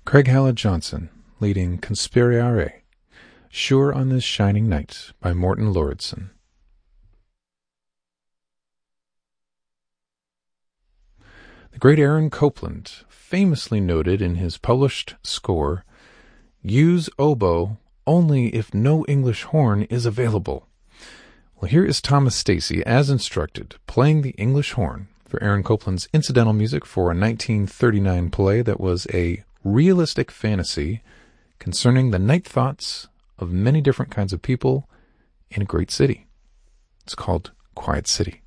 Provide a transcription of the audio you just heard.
Craig Hallett Johnson, leading Conspiriare, Sure on This Shining Night by Morten Lauridsen. The great Aaron Copland famously noted in his published score, "Use oboe only if no English horn is available." Well, here is Thomas Stacy, as instructed, playing the English horn for Aaron Copland's incidental music for a 1939 play that was a realistic fantasy concerning the night thoughts of many different kinds of people in a great city. It's called Quiet City.